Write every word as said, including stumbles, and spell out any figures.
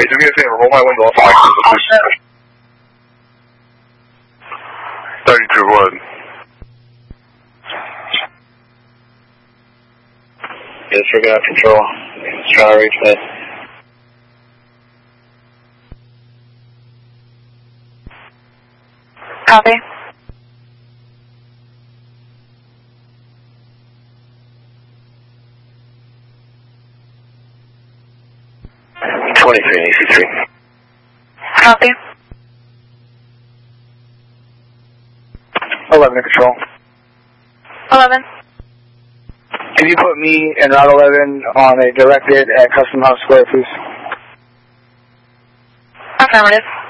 Hey, do me a favor, roll my window up. Oh, sure. thirty-two, go ahead. Yes, we're going to have control. Trying to reach that. Copy. twenty-three and E C three. Copy. eleven in control. eleven. Can you put me and Route eleven on a directed at Custom House Square, please? Affirmative.